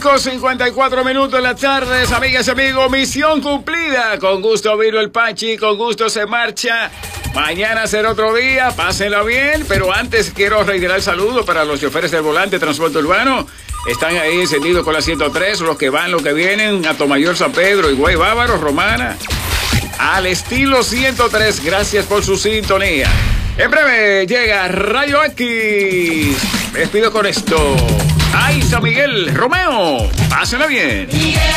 5:54 de la tarde, amigas y amigos, misión cumplida. Con gusto vino el Pachi, con gusto se marcha. Mañana será otro día, pásenla bien, pero antes quiero reiterar el saludo para los choferes del volante transporte urbano. Están ahí encendidos con la 103, los que van, los que vienen, a Tomayor, San Pedro, Higüey, Bávaro, Romana. Al estilo 103, gracias por su sintonía. En breve llega Radio X. Me despido con esto. ¡Ay, San Miguel! ¡Romeo! ¡Pásenla bien!